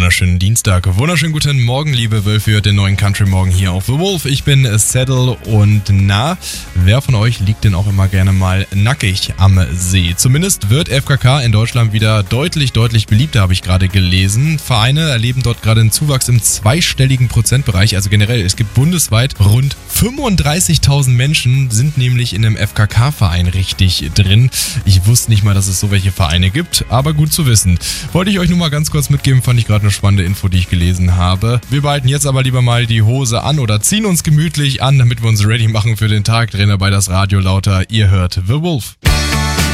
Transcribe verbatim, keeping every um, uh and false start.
wunderschönen Dienstag. Wunderschönen guten Morgen, liebe Wölfe, hört den neuen Country Morgen hier auf The Wolf. Ich bin Saddle und na, wer von euch liegt denn auch immer gerne mal nackig am See? Zumindest wird F K K in Deutschland wieder deutlich, deutlich beliebter, habe ich gerade gelesen. Vereine erleben dort gerade einen Zuwachs im zweistelligen Prozentbereich, also generell, es gibt bundesweit rund fünfunddreißigtausend Menschen, sind nämlich in einem F K K-Verein richtig drin. Ich wusste nicht mal, dass es so welche Vereine gibt, aber gut zu wissen. Wollte ich euch nur mal ganz kurz mitgeben, fand ich gerade eine spannende Info, die ich gelesen habe. Wir behalten jetzt aber lieber mal die Hose an oder ziehen uns gemütlich an, damit wir uns ready machen für den Tag. Drehen dabei das Radio lauter. Ihr hört The Wolf.